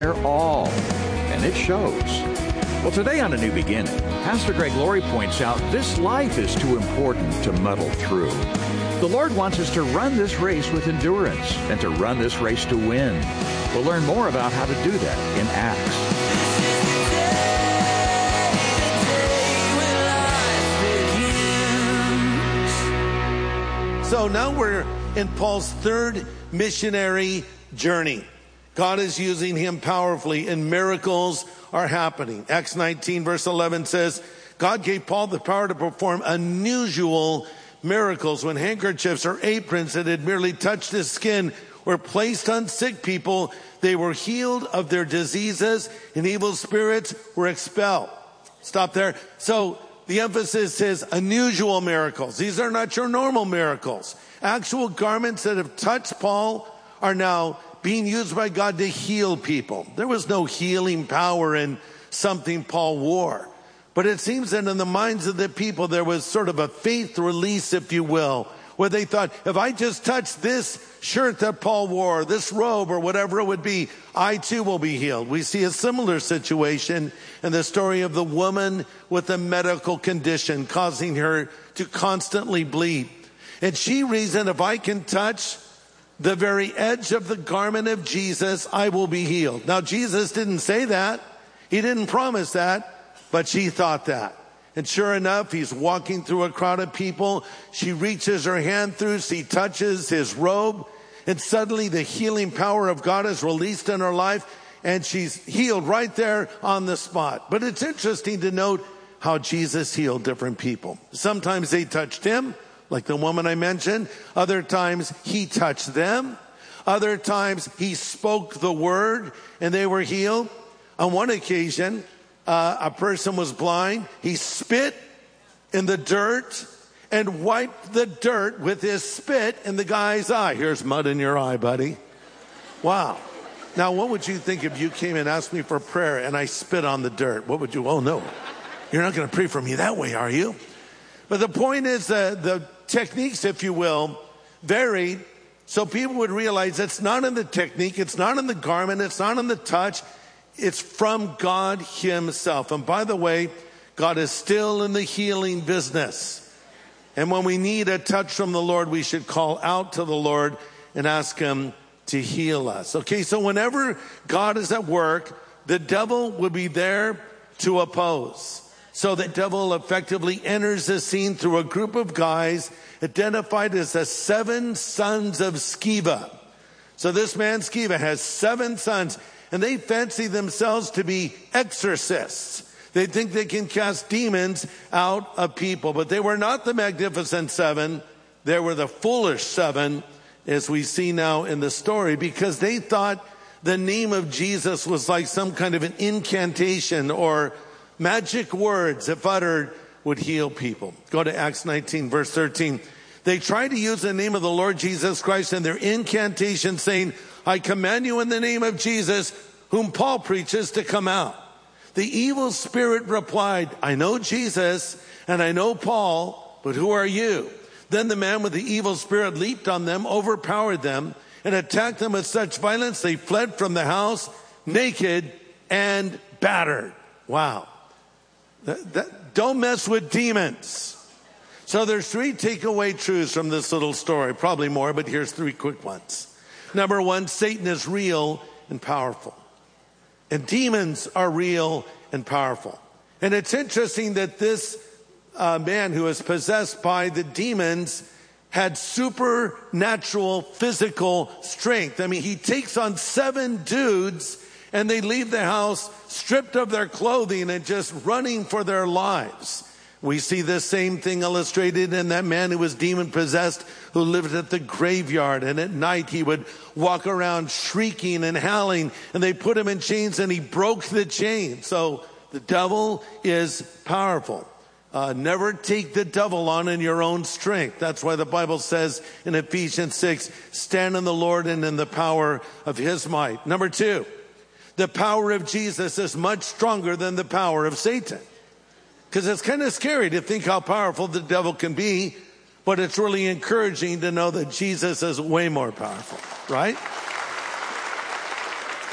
their all, and it shows. Well, today on A New Beginning, Pastor Greg Laurie points out this life is too important to muddle through. The Lord wants us to run this race with endurance and to run this race to win. We'll learn more about how to do that in Acts. So now we're in Paul's third missionary journey. God is using him powerfully and miracles are happening. Acts 19 verse 11 says, God gave Paul the power to perform unusual miracles when handkerchiefs or aprons that had merely touched his skin were placed on sick people. They were healed of their diseases and evil spirits were expelled. Stop there. So the emphasis is unusual miracles. These are not your normal miracles. Actual garments that have touched Paul are now being used by God to heal people. There was no healing power in something Paul wore. But it seems that in the minds of the people, there was sort of a faith release, if you will, where they thought, if I just touch this shirt that Paul wore, this robe or whatever it would be, I too will be healed. We see a similar situation in the story of the woman with a medical condition causing her to constantly bleed. And she reasoned, if I can touch the very edge of the garment of Jesus, I will be healed. Now, Jesus didn't say that. He didn't promise that, but she thought that. And sure enough, he's walking through a crowd of people. She reaches her hand through, she touches his robe, and suddenly the healing power of God is released in her life, and she's healed right there on the spot. But it's interesting to note how Jesus healed different people. Sometimes they touched him, like the woman I mentioned. Other times he touched them. Other times he spoke the word and they were healed. On one occasion, a person was blind. He spit in the dirt and wiped the dirt with his spit in the guy's eye. Here's mud in your eye, buddy. Wow. Now, what would you think if you came and asked me for prayer and I spit on the dirt? What would you? Oh, no. You're not going to pray for me that way, are you? But the point is that the techniques, if you will, varied so people would realize it's not in the technique, it's not in the garment, it's not in the touch, it's from God himself. And by the way, God is still in the healing business. And when we need a touch from the Lord, we should call out to the Lord and ask him to heal us. Okay, so whenever God is at work, the devil will be there to oppose. So the devil effectively enters the scene through a group of guys identified as the 7 sons of Sceva. So this man Sceva has 7 sons, and they fancy themselves to be exorcists. They think they can cast demons out of people, but they were not the magnificent 7. They were the foolish 7, as we see now in the story, because they thought the name of Jesus was like some kind of an incantation or magic words, if uttered, would heal people. Go to Acts 19, verse 13. They tried to use the name of the Lord Jesus Christ in their incantation, saying, I command you in the name of Jesus, whom Paul preaches, to come out. The evil spirit replied, I know Jesus and I know Paul, but who are you? Then the man with the evil spirit leaped on them, overpowered them, and attacked them with such violence they fled from the house naked and battered. Wow. Don't mess with demons. So there's 3 takeaway truths from this little story. Probably more, but here's 3 quick ones. Number 1, Satan is real and powerful. And demons are real and powerful. And it's interesting that this man who is possessed by the demons had supernatural physical strength. I mean, he takes on 7 dudes and they leave the house stripped of their clothing and just running for their lives. We see the same thing illustrated in that man who was demon possessed, who lived at the graveyard, and at night he would walk around shrieking and howling, and they put him in chains and he broke the chain. So the devil is powerful. Never take the devil on in your own strength. That's why the Bible says in Ephesians 6, stand in the Lord and in the power of his might. Number 2, the power of Jesus is much stronger than the power of Satan. Because it's kind of scary to think how powerful the devil can be, but it's really encouraging to know that Jesus is way more powerful, right?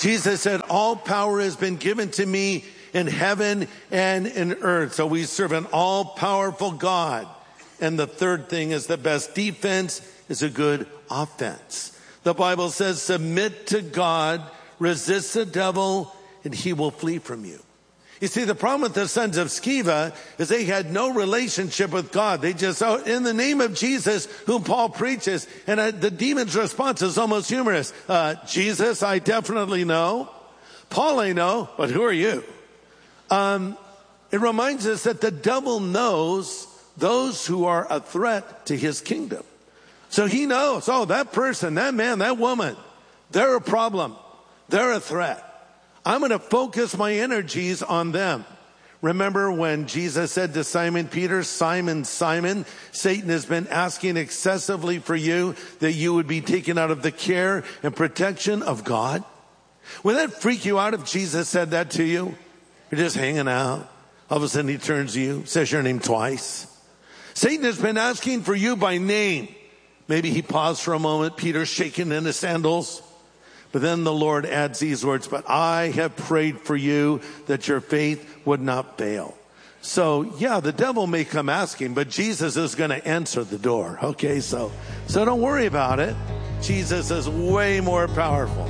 Jesus said, all power has been given to me in heaven and in earth. So we serve an all-powerful God. And the third thing is the best defense is a good offense. The Bible says, submit to God, resist the devil, and he will flee from you. You see, the problem with the sons of Sceva is they had no relationship with God. They just, in the name of Jesus, whom Paul preaches, and the demon's response is almost humorous. Jesus, I definitely know. Paul, I know, but who are you? It reminds us that the devil knows those who are a threat to his kingdom. So he knows, that person, that man, that woman, they're a problem. They're a threat. I'm going to focus my energies on them. Remember when Jesus said to Simon Peter, Simon, Simon, Satan has been asking excessively for you that you would be taken out of the care and protection of God? Would that freak you out if Jesus said that to you? You're just hanging out. All of a sudden he turns to you, says your name twice. Satan has been asking for you by name. Maybe he paused for a moment, Peter shaking in his sandals. But then the Lord adds these words, but I have prayed for you that your faith would not fail. So yeah, the devil may come asking, but Jesus is going to answer the door. Okay, so don't worry about it. Jesus is way more powerful.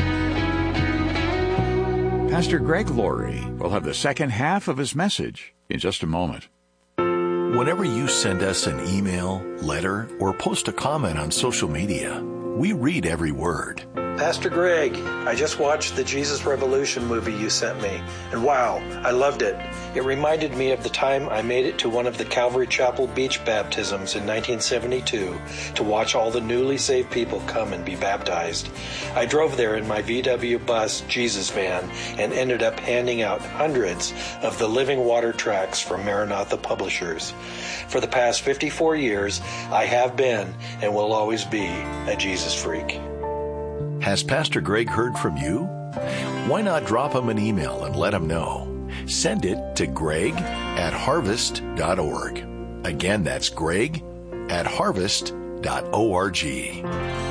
Pastor Greg Laurie will have the second half of his message in just a moment. Whenever you send us an email, letter, or post a comment on social media, we read every word. Pastor Greg, I just watched the Jesus Revolution movie you sent me, and wow, I loved it. It reminded me of the time I made it to one of the Calvary Chapel beach baptisms in 1972 to watch all the newly saved people come and be baptized. I drove there in my VW bus Jesus van and ended up handing out hundreds of the Living Water tracts from Maranatha Publishers. For the past 54 years, I have been and will always be a Jesus freak. Has Pastor Greg heard from you? Why not drop him an email and let him know? Send it to greg@harvest.org. Again, that's greg@harvest.org.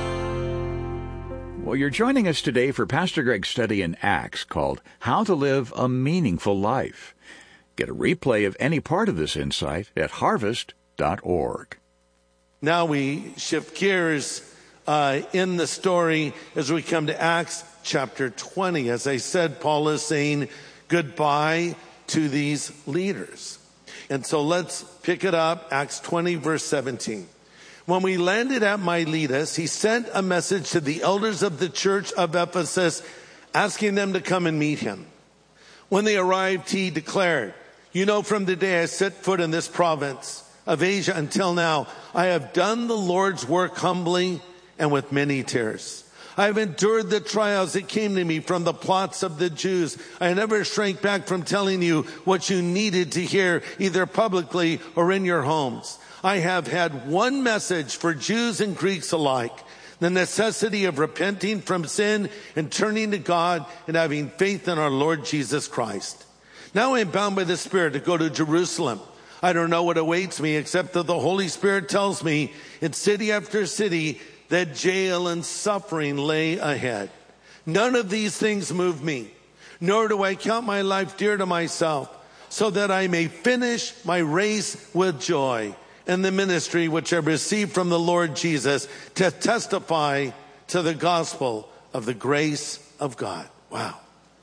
Well, you're joining us today for Pastor Greg's study in Acts called How to Live a Meaningful Life. Get a replay of any part of this insight at harvest.org. Now we shift gears in the story as we come to Acts chapter 20. As I said, Paul is saying goodbye to these leaders. And so let's pick it up, Acts 20, verse 17. When we landed at Miletus, he sent a message to the elders of the church of Ephesus, asking them to come and meet him. When they arrived, he declared, you know, from the day I set foot in this province of Asia until now, I have done the Lord's work humbly and with many tears. I have endured the trials that came to me from the plots of the Jews. I never shrank back from telling you what you needed to hear, either publicly or in your homes. I have had one message for Jews and Greeks alike, the necessity of repenting from sin and turning to God and having faith in our Lord Jesus Christ. Now I am bound by the Spirit to go to Jerusalem. I don't know what awaits me except that the Holy Spirit tells me in city after city that jail and suffering lay ahead. None of these things move me, nor do I count my life dear to myself, so that I may finish my race with joy and the ministry which I received from the Lord Jesus to testify to the gospel of the grace of God. Wow.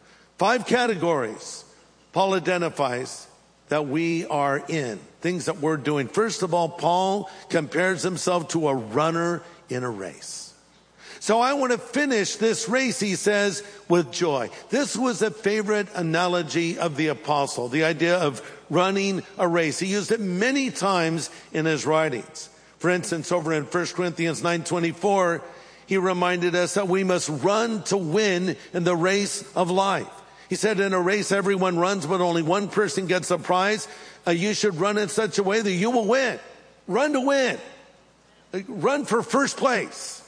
5 categories Paul identifies that we are in, things that we're doing. First of all, Paul compares himself to a runner in a race. So I want to finish this race, he says, with joy. This was a favorite analogy of the apostle, the idea of running a race. He used it many times in his writings. For instance, over in 1 Corinthians 9:24, he reminded us that we must run to win in the race of life. He said in a race everyone runs, but only one person gets a prize. You should run in such a way that you will win. Run to win. Run for first place.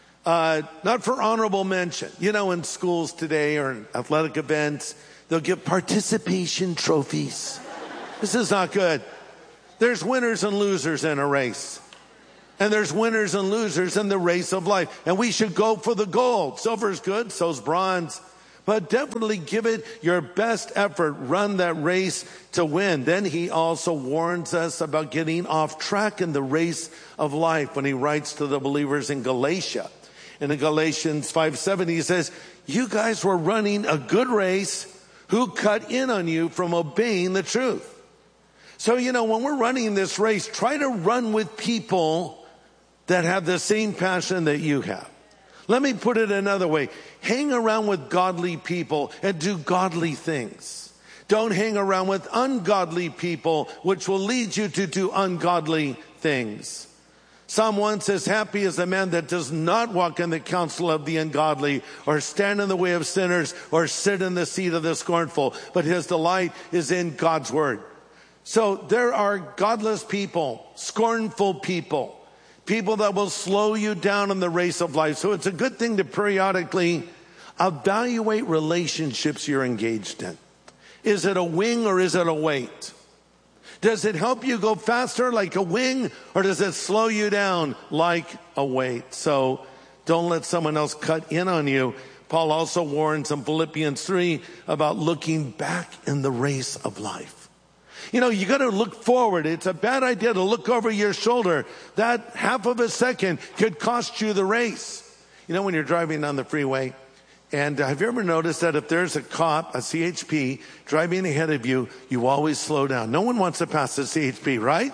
Not for honorable mention. You know, in schools today or in athletic events, they'll give participation trophies. This is not good. There's winners and losers in a race. And there's winners and losers in the race of life. And we should go for the gold. Silver's good, so's bronze. But definitely give it your best effort. Run that race to win. Then he also warns us about getting off track in the race of life when he writes to the believers in Galatia. And in Galatians 5:7, he says, you guys were running a good race. Who cut in on you from obeying the truth? So, when we're running this race, try to run with people that have the same passion that you have. Let me put it another way. Hang around with godly people and do godly things. Don't hang around with ungodly people, which will lead you to do ungodly things. Psalm 1 says, happy is the man that does not walk in the counsel of the ungodly, or stand in the way of sinners, or sit in the seat of the scornful, but his delight is in God's word. So there are godless people, scornful people, people that will slow you down in the race of life. So it's a good thing to periodically evaluate relationships you're engaged in. Is it a wing or is it a weight? Does it help you go faster like a wing, or does it slow you down like a weight? So don't let someone else cut in on you. Paul also warns in Philippians 3 about looking back in the race of life. You got to look forward. It's a bad idea to look over your shoulder. That half of a second could cost you the race. When you're driving on the freeway, and have you ever noticed that if there's a cop, a CHP, driving ahead of you, you always slow down? No one wants to pass the CHP, right?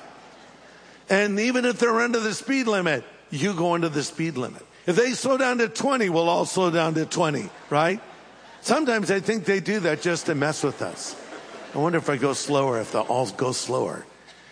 And even if they're under the speed limit, you go under the speed limit. If they slow down to 20, we'll all slow down to 20, right? Sometimes I think they do that just to mess with us. I wonder if I go slower, if they'll all go slower.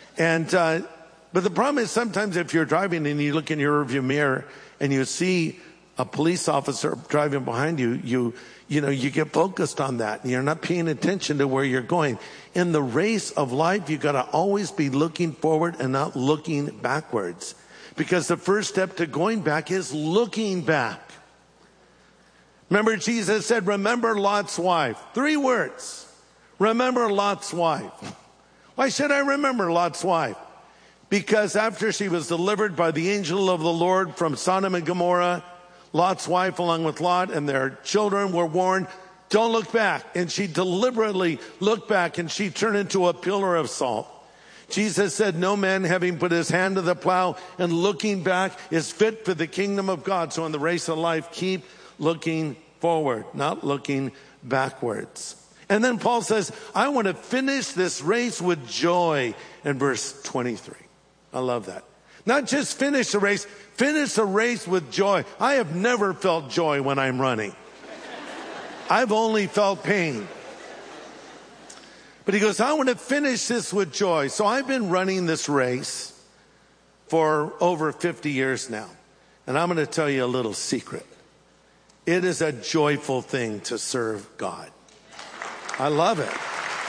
But the problem is sometimes if you're driving and you look in your rearview mirror and you see a police officer driving behind you, you get focused on that and you're not paying attention to where you're going. In the race of life, you got to always be looking forward and not looking backwards, because the first step to going back is looking back. Remember, Jesus said, remember Lot's wife. 3 words. Remember Lot's wife. Why should I remember Lot's wife? Because after she was delivered by the angel of the Lord from Sodom and Gomorrah, Lot's wife, along with Lot and their children, were warned, don't look back. And she deliberately looked back, and she turned into a pillar of salt. Jesus said, no man having put his hand to the plow and looking back is fit for the kingdom of God. So in the race of life, keep looking forward, not looking backwards. And then Paul says, I want to finish this race with joy in verse 23. I love that. Not just finish the race with joy. I have never felt joy when I'm running. I've only felt pain. But he goes, I want to finish this with joy. So I've been running this race for over 50 years now. And I'm going to tell you a little secret. It is a joyful thing to serve God. I love it.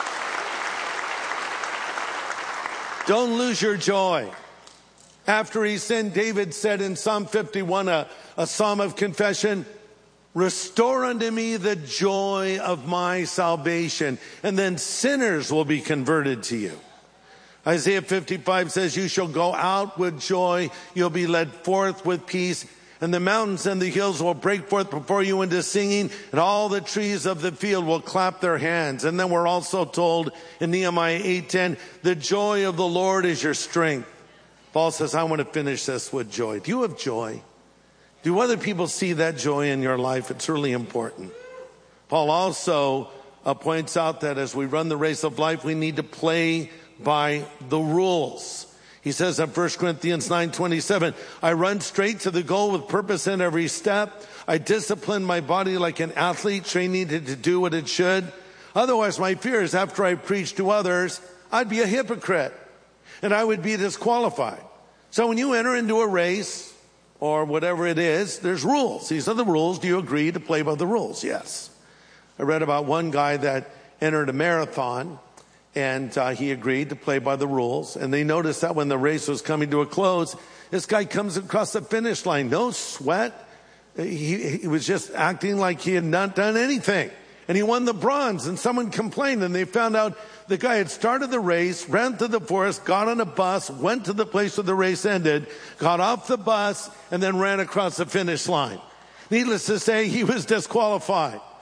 Don't lose your joy. After he sinned, David said in Psalm 51, a psalm of confession, restore unto me the joy of my salvation, and then sinners will be converted to you. Isaiah 55 says, you shall go out with joy, you'll be led forth with peace, and the mountains and the hills will break forth before you into singing, and all the trees of the field will clap their hands. And then we're also told in Nehemiah 8:10, the joy of the Lord is your strength. Paul says, I want to finish this with joy. Do you have joy? Do other people see that joy in your life? It's really important. Paul also points out that as we run the race of life, we need to play by the rules. He says in 1 Corinthians 9:27, I run straight to the goal with purpose in every step. I discipline my body like an athlete, training it to do what it should. Otherwise, my fear is after I preach to others, I'd be a hypocrite and I would be disqualified. So when you enter into a race or whatever it is, there's rules. These are the rules. Do you agree to play by the rules? Yes. I read about one guy that entered a marathon, and he agreed to play by the rules. And they noticed that when the race was coming to a close, this guy comes across the finish line, no sweat. He was just acting like he had not done anything. And he won the bronze, and someone complained, and they found out the guy had started the race, ran through the forest, got on a bus, went to the place where the race ended, got off the bus, and then ran across the finish line. Needless to say, he was disqualified.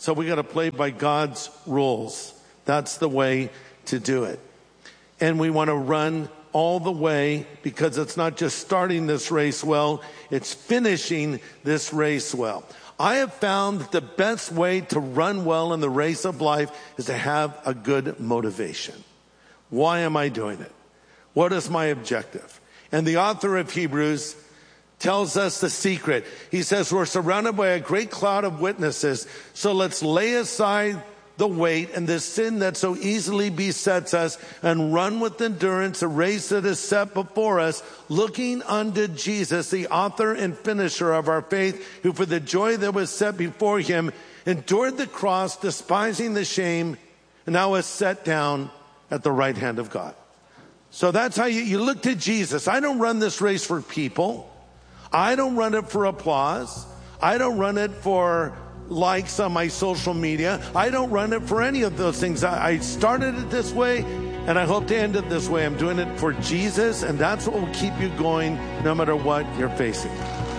So we got to play by God's rules. That's the way to do it. And we want to run all the way, because it's not just starting this race well, it's finishing this race well. I have found that the best way to run well in the race of life is to have a good motivation. Why am I doing it? What is my objective? And the author of Hebrews tells us the secret. He says, we're surrounded by a great cloud of witnesses, so let's lay aside the weight and the sin that so easily besets us, and run with endurance a race that is set before us, looking unto Jesus, the author and finisher of our faith, who for the joy that was set before him endured the cross, despising the shame, and now is set down at the right hand of God. So that's how you look to Jesus. I don't run this race for people. I don't run it for applause. I don't run it for likes on my social media. I don't run it for any of those things. I started it this way, and I hope to end it this way. I'm doing it for Jesus, and that's what will keep you going no matter what you're facing.